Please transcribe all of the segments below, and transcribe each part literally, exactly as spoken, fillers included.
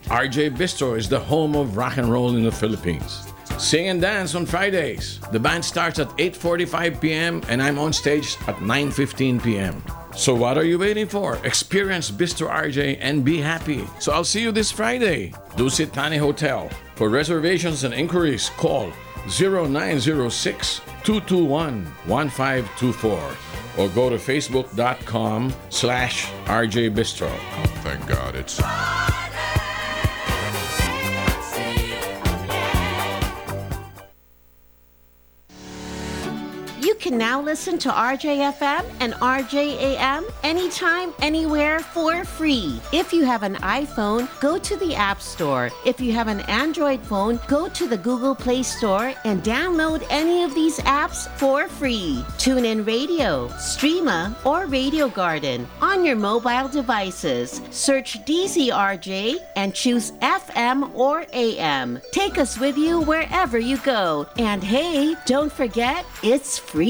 R J Bistro is the home of rock and roll in the Philippines. Sing and dance on Fridays. The band starts at eight forty-five p.m. and I'm on stage at nine fifteen p.m. So what are you waiting for? Experience Bistro R J and be happy. So I'll see you this Friday. Dusit Thani Hotel. For reservations and inquiries, call zero nine zero six, two two one, one five two four or go to facebook.com slash RJ Bistro. Thank God it's... You can now listen to R J F M and R J A M anytime, anywhere for free. If you have an iPhone, go to the App Store. If you have an Android phone, go to the Google Play Store and download any of these apps for free. TuneIn Radio, Streama, or Radio Garden on your mobile devices. Search D Z R J and choose F M or A M. Take us with you wherever you go. And hey, don't forget, it's free.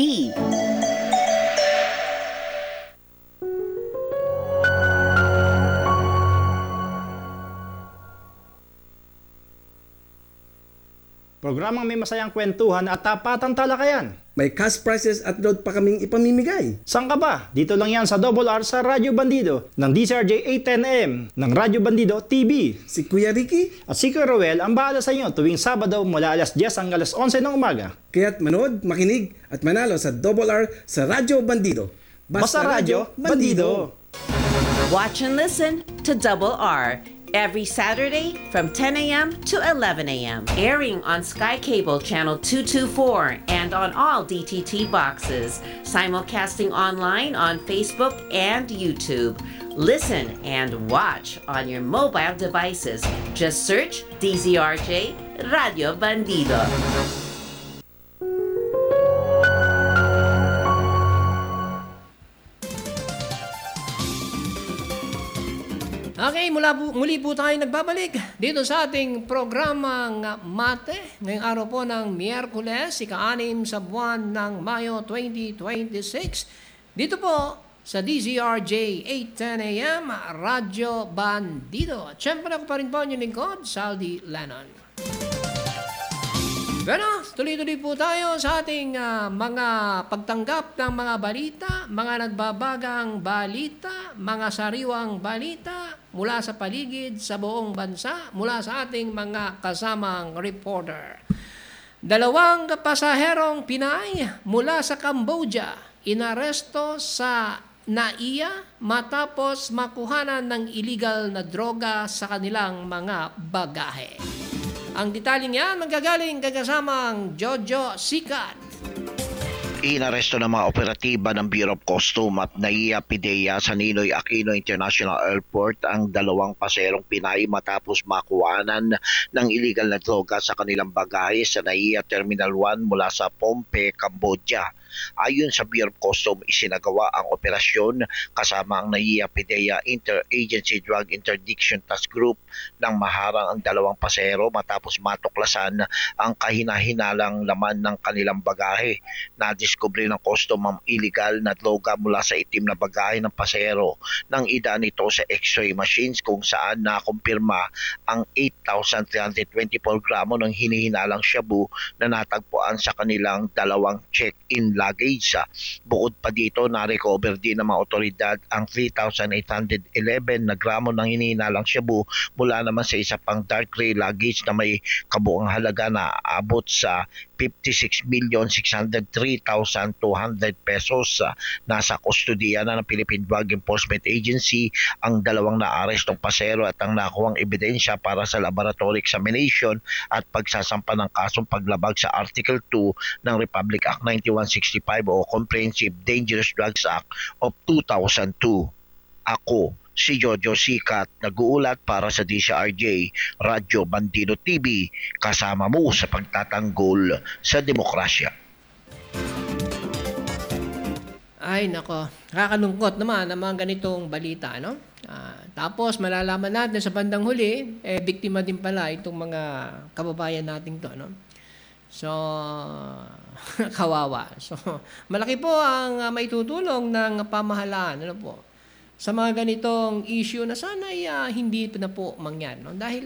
Programang may masayang kwentuhan at tapatang talakayan. May cash prizes at load pa kaming ipamimigay. Saan ka ba? Dito lang yan sa Double R sa Radyo Bandido ng D C R J eight ten A M ng Radyo Bandido T V. Si Kuya Ricky At si Kuya Roel ang bahala sa inyo tuwing Sabado mula alas diyes hanggang alas onse ng umaga. kaya't manood, makinig at manalo sa Double R sa Radyo Bandido. Basta Radyo Bandido. Watch and listen to Double R every Saturday from ten a.m. to eleven a.m. Airing on Sky Cable Channel two twenty-four and on all D T T boxes. Simulcasting online on Facebook and YouTube. Listen and watch on your mobile devices. Just search D Z R J Radio Bandido. Okay, mula po, muli po tayo nagbabalik dito sa ating programang Mate. Ngayong araw po ng Miyerkules, ika-anim sa buwan ng Mayo twenty twenty-six. Dito po sa D Z R J eight ten A M, Radyo Bandido. At syempre ako pa rin po ang inyong lingkod, Saldi Lennon. Pero tuloy-tuloy po tayo sa ating uh, mga pagtanggap ng mga balita, mga nagbabagang balita, mga sariwang balita mula sa paligid sa buong bansa, mula sa ating mga kasamang reporter. Dalawang pasaherong Pinay mula sa Cambodia inaresto sa Naiya matapos makuhanan ng illegal na droga sa kanilang mga bagahe. Ang detalye niya magagaling kagasamang Jojo Sikat. Inaresto ng mga operatiba ng Bureau of Custom at Naiya Pidea sa Ninoy Aquino International Airport ang dalawang paserong Pinay matapos makuhanan ng illegal na droga sa kanilang bagahe sa Naiya Terminal one mula sa Pompe, Cambodia. Ayon sa Bureau of Custom, isinagawa ang operasyon kasama ang Naiya Pidea Interagency Drug Interdiction Task Group nang maharang ang dalawang pasero matapos matuklasan ang kahinahinalang laman ng kanilang bagahe. Nadiskubre ng custom ang illegal na droga mula sa itim na bagahe ng pasero nang idaan ito sa x-ray machines kung saan nakumpirma ang eight thousand three hundred twenty-four gramo ng hinihinalang shabu na natagpuan sa kanilang dalawang check-in luggage. Bukod pa dito, na-recover din ng mga otoridad ang three thousand eight hundred eleven na gramo ng hinihinalang shabu mula naman sa isa pang dark gray luggage na may kabuang halaga na aabot sa fifty-six million six hundred three thousand two hundred pesos. Nasa kustodiya na ng Philippine Drug Enforcement Agency ang dalawang naarestong pasero at ang nakuhang ebidensya para sa laboratory examination at pagsasampa ng kasong paglabag sa Article two ng Republic Act ninety-one sixty-five o Comprehensive Dangerous Drugs Act of two thousand two. Ako, si Jojo Sikat, nag-uulat para sa D C R J Radyo Bandido T V, kasama mo sa pagtatanggol sa demokrasya. Ay nako, nakakalungkot naman ang mga ganitong balita, no? Ah, tapos malalaman natin sa bandang huli, eh biktima din pala itong mga kababayan nating to, no? So, kawawa. So, malaki po ang uh, maitutulong ng pamahalaan, ano po, sa mga ganitong issue na sana ay uh, hindi ito na po mangyari, no? Dahil